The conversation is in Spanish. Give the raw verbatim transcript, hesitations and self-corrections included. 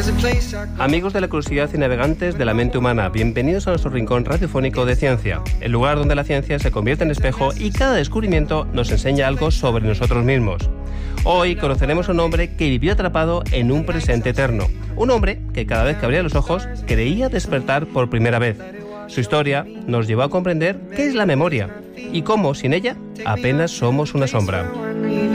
Amigos de la curiosidad y navegantes de la mente humana, bienvenidos a nuestro rincón radiofónico de ciencia, el lugar donde la ciencia se convierte en espejo y cada descubrimiento nos enseña algo sobre nosotros mismos. Hoy conoceremos a un hombre que vivió atrapado en un presente eterno, un hombre que cada vez que abría los ojos creía despertar por primera vez. Su historia nos llevó a comprender qué es la memoria y cómo sin ella apenas somos una sombra.